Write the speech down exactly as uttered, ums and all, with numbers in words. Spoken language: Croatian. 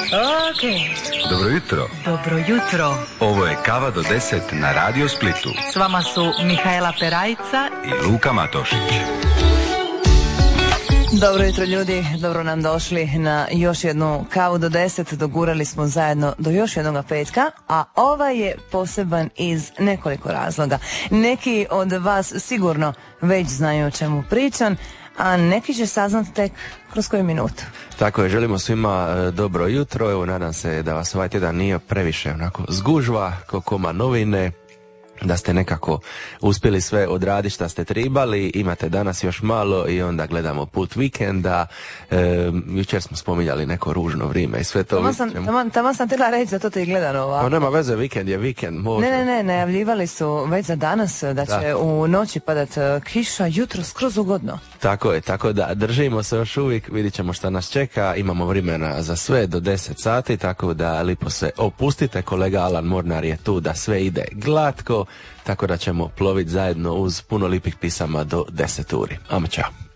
Ok. Dobro jutro. Dobro jutro. Ovo je Kava do deset na Radio Splitu. S vama su Mihaela Perajca i Luka Matošić. Dobro jutro ljudi, dobro nam došli na još jednu Kavu do deset. Dogurali smo zajedno do još jednog petka, a ovaj je poseban iz nekoliko razloga. Neki od vas sigurno već znaju o čemu pričam, a neki će saznati tek kroz koju minutu. Tako je, želimo svima e, dobro jutro. Evo, nadam se da vas ovaj tjedan nije previše onako zgužva, ko koma novine, da ste nekako uspjeli sve odraditi šta ste tribali. Imate danas još malo i onda gledamo put vikenda. E, jučer smo spominjali neko ružno vrijeme i sve to. Tamo sam, tamo, tamo sam htjela reći, zato te i gledano ovako. Pa nema veze, vikend je vikend. Može. Ne, ne, ne, najavljivali su već za danas da će da. u noći padat kiša, jutro skroz ugodno. Tako je, tako da držimo se još uvijek, vidit ćemo šta nas čeka, imamo vremena za sve do deset sati, tako da lipo se opustite, kolega Alan Mornar je tu da sve ide glatko, tako da ćemo ploviti zajedno uz puno lipih pisama do deset uri. Amo, čao.